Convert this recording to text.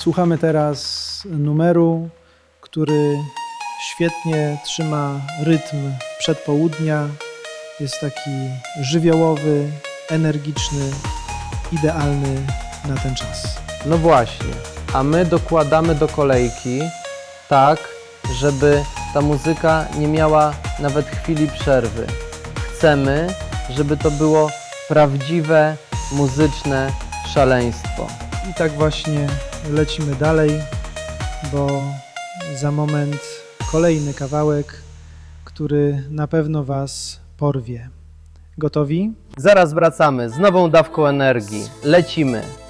Słuchamy teraz numeru, który świetnie trzyma rytm przedpołudnia. Jest taki żywiołowy, energiczny, idealny na ten czas. No właśnie, a my dokładamy do kolejki tak, żeby ta muzyka nie miała nawet chwili przerwy. Chcemy, żeby to było prawdziwe, muzyczne szaleństwo. I tak właśnie lecimy dalej, bo za moment kolejny kawałek, który na pewno Was porwie. Gotowi? Zaraz wracamy z nową dawką energii. Lecimy!